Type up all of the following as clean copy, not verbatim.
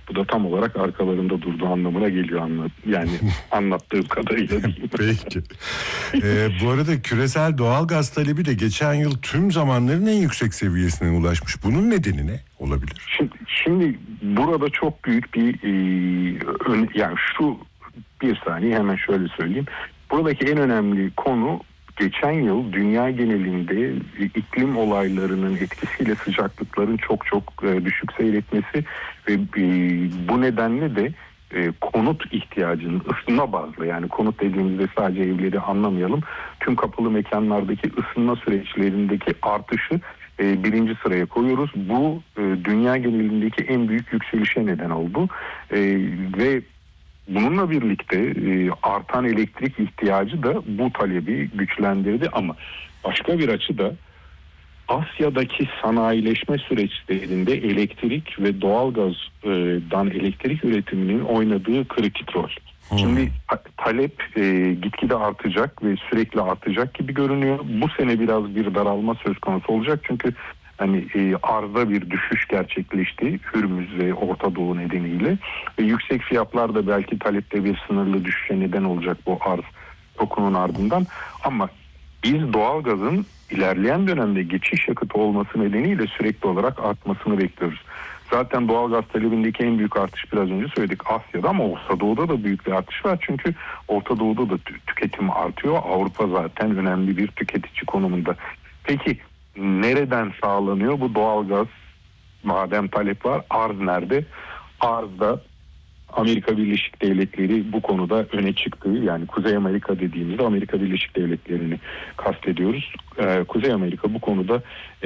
Bu da tam olarak arkalarında durduğu anlamına geliyor, yani anlattığım kadarıyla diyeyim. Peki. Bu arada küresel doğalgaz talebi de geçen yıl tüm zamanların en yüksek seviyesine ulaşmış. Bunun nedeni ne olabilir? Şimdi burada çok büyük bir yani şu bir saniye hemen şöyle söyleyeyim. Buradaki en önemli konu, geçen yıl dünya genelinde iklim olaylarının etkisiyle sıcaklıkların çok düşük seyretmesi ve bu nedenle de konut ihtiyacının ısınma bazlı, yani konut dediğimizde sadece evleri anlamayalım, tüm kapalı mekanlardaki ısınma süreçlerindeki artışı birinci sıraya koyuyoruz. Bu dünya genelindeki en büyük yükselişe neden oldu ve bununla birlikte artan elektrik ihtiyacı da bu talebi güçlendirdi. Ama başka bir açı da Asya'daki sanayileşme süreçlerinde elektrik ve doğalgazdan elektrik üretiminin oynadığı kritik rol. Şimdi talep gitgide artacak ve sürekli artacak gibi görünüyor. Bu sene biraz bir daralma söz konusu olacak çünkü hani arzda bir düşüş gerçekleşti Hürmüz ve Orta Doğu nedeniyle. Ve yüksek fiyatlar da belki talepte bir sınırlı düşüşe neden olacak bu arz şokunun ardından. Ama biz doğalgazın ilerleyen dönemde geçiş yakıtı olması nedeniyle sürekli olarak artmasını bekliyoruz. Zaten doğalgaz talebindeki en büyük artış biraz önce söyledik Asya'da, ama Orta Doğu'da da büyük bir artış var. Çünkü Orta Doğu'da da tüketim artıyor. Avrupa zaten önemli bir tüketici konumunda. Peki nereden sağlanıyor bu doğalgaz? Madem talep var, arz nerede? Arzda Amerika Birleşik Devletleri bu konuda öne çıktı. Yani Kuzey Amerika dediğimizde Amerika Birleşik Devletleri'ni kastediyoruz. Kuzey Amerika bu konuda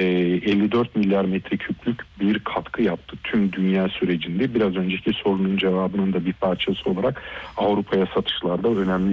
54 milyar metreküplük bir katkı yaptı tüm dünya sürecinde. Biraz önceki sorunun cevabının da bir parçası olarak Avrupa'ya satışlarda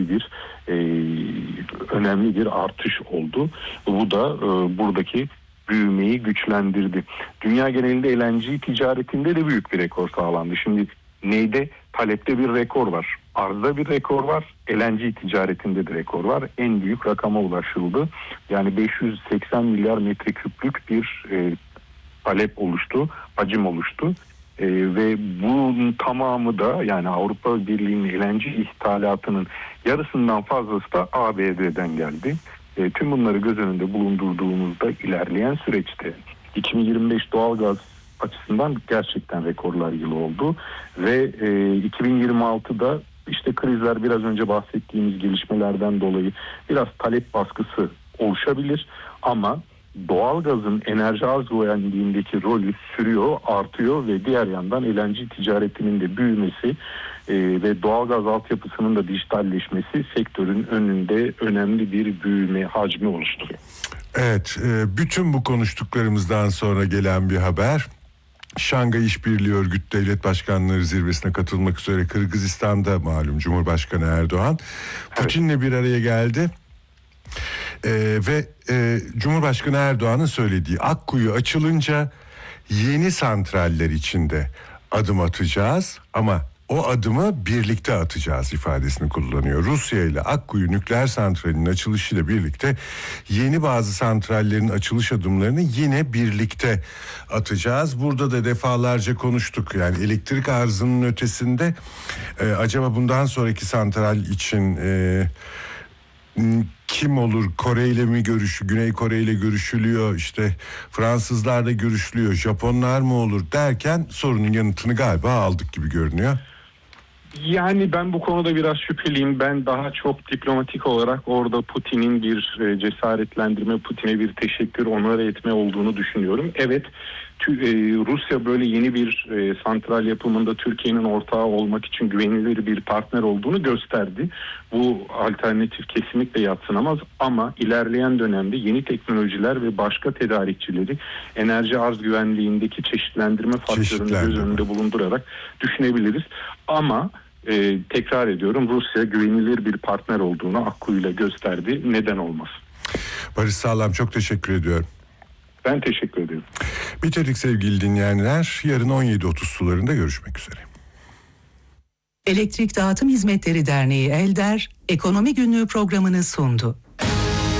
önemli bir artış oldu. Bu da buradaki büyümeyi güçlendirdi. Dünya genelinde LNG ticaretinde de büyük bir rekor sağlandı. Şimdi neyde? Talepte bir rekor var. Arzda bir rekor var. LNG ticaretinde de rekor var. En büyük rakama ulaşıldı. Yani 580 milyar metreküplük bir talep oluştu. Hacim oluştu. Ve bunun tamamı da, yani Avrupa Birliği'nin LNG ithalatının yarısından fazlası da ABD'den geldi. Tüm bunları göz önünde bulundurduğumuzda ilerleyen süreçte 2025 doğalgaz açısından gerçekten rekorlar yılı oldu ve 2026'da işte krizler, biraz önce bahsettiğimiz gelişmelerden dolayı biraz talep baskısı oluşabilir ama doğalgazın enerji arz güvenliğindeki rolü sürüyor, artıyor ve diğer yandan LNG ticaretinin de büyümesi ve doğalgaz altyapısının da dijitalleşmesi sektörün önünde önemli bir büyüme hacmi oluşturuyor. Evet, bütün bu konuştuklarımızdan sonra gelen bir haber. Şangay İşbirliği Örgütü Devlet Başkanları Zirvesi'ne katılmak üzere Kırgızistan'da malum Cumhurbaşkanı Erdoğan Putin'le bir araya geldi. Ve Cumhurbaşkanı Erdoğan'ın söylediği, Akkuyu açılınca yeni santraller içinde adım atacağız ama o adımı birlikte atacağız ifadesini kullanıyor. Rusya ile Akkuyu nükleer santralinin açılışıyla birlikte yeni bazı santrallerin açılış adımlarını yine birlikte atacağız. Burada da defalarca konuştuk. Yani elektrik arzının ötesinde acaba bundan sonraki santral için kim olur? Kore ile mi Güney Kore ile görüşülüyor, işte Fransızlarla görüşülüyor, Japonlar mı olur derken sorunun yanıtını galiba aldık gibi görünüyor. Yani ben bu konuda biraz şüpheliyim. Ben daha çok diplomatik olarak orada Putin'in bir cesaretlendirme, Putin'e bir teşekkür, onur etme olduğunu düşünüyorum. Evet, Rusya böyle yeni bir santral yapımında Türkiye'nin ortağı olmak için güvenilir bir partner olduğunu gösterdi. Bu alternatif kesinlikle yadsınamaz ama ilerleyen dönemde yeni teknolojiler ve başka tedarikçileri enerji arz güvenliğindeki çeşitlendirme faktörünü göz önünde bulundurarak düşünebiliriz. Ama tekrar ediyorum, Rusya güvenilir bir partner olduğunu Akkuyu'yla gösterdi. Neden olmaz? Barış Sağlam, çok teşekkür ediyorum. Ben teşekkür ederim. Bitirdik sevgili dinleyenler. Yarın 17.30 sularında görüşmek üzere. Elektrik Dağıtım Hizmetleri Derneği ELDER, Ekonomi Günlüğü programını sundu.